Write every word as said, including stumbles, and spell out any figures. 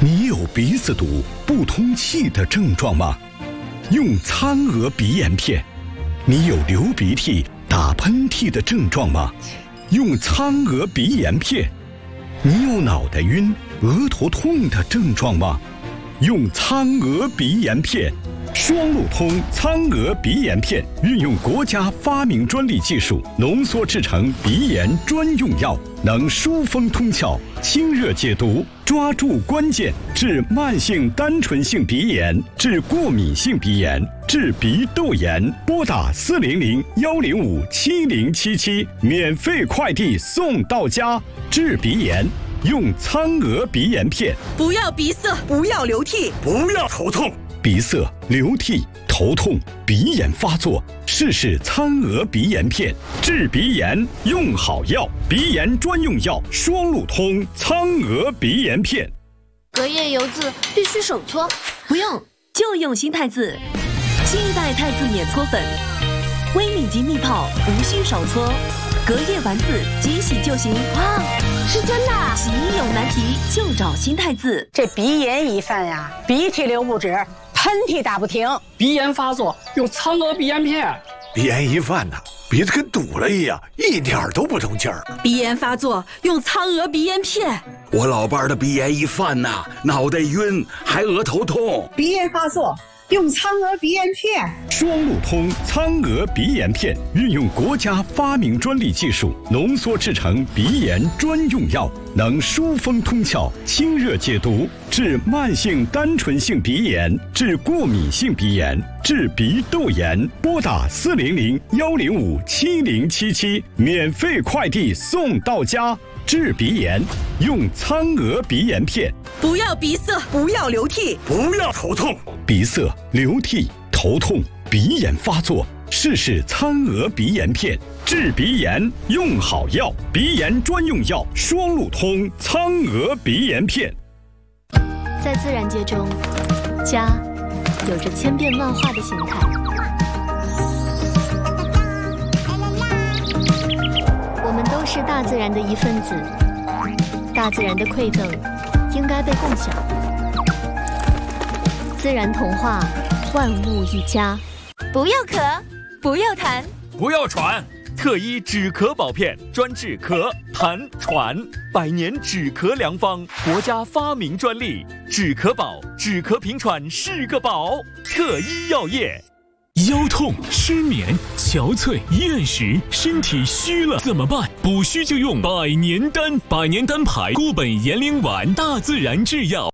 你有鼻子堵、不通气的症状吗？用苍鹅鼻炎片。你有流鼻涕、打喷嚏的症状吗？用苍鹅鼻炎片。你有脑袋晕、额头痛的症状吗？用苍鹅鼻炎片。双路通苍鹅鼻炎片运用国家发明专利技术浓缩制成鼻炎专用药，能疏风通窍、清热解毒，抓住关键，治慢性单纯性鼻炎，治过敏性鼻炎，治鼻窦炎。拨打四零零幺零五七零七七，免费快递送到家。治鼻炎用苍鹅鼻炎片。 不要鼻塞， 不要流涕， 不要头痛。 鼻塞、流涕、头痛、鼻炎发作，试试苍鹅鼻炎片。治鼻炎用好药，鼻炎专用药双路通苍鹅鼻炎片。 隔夜油渍必须手搓， 不用，就用新太字。新一代太字免搓粉，微米级密泡，无需手搓。隔夜丸子即洗就行。 哇，是真的！ 洗衣有难题就找新太字。 这鼻炎一犯呀，鼻涕流不止，喷嚏打不停， 鼻炎发作用苍鹅鼻炎片。 鼻炎一犯呢，鼻子跟堵了一样，一点都不通气儿。 鼻炎发作用苍鹅鼻炎片。 我老伴儿的鼻炎一犯呐，脑袋晕，还额头痛。 鼻炎发作用苍鹅鼻炎片。 双路通苍鹅鼻炎片运用国家发明专利技术浓缩制成鼻炎专用药，能疏风通窍、清热解毒，治慢性单纯性鼻炎，治过敏性鼻炎，治鼻窦炎。拨打四零零幺零五七零七七，免费快递送到家。治鼻炎用苍鹅鼻炎片。 不要鼻塞， 不要流涕， 不要头痛。 鼻塞、流涕、头痛、鼻炎发作，试试苍鹅鼻炎片。治鼻炎用好药，鼻炎专用药双路通苍鹅鼻炎片。 在自然界中，家有着千变万化的形态。我们都是大自然的一份子，大自然的馈赠应该被共享。自然童话，万物一家。 不要咳， 不要痰， 不要喘。特医止咳宝片，专治咳、痰、喘，百年止咳良方，国家发明专利。止咳宝，止咳平喘是个宝。特医药业。 腰痛、失眠、憔悴、厌食，身体虚了怎么办？补虚就用百年丹，百年丹牌固本延龄丸，大自然制药。